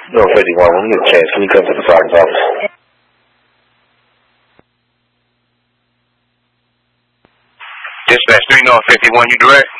North 51, when you get a chance, can you come to the sergeant's office? Dispatch 3 North 51, you direct?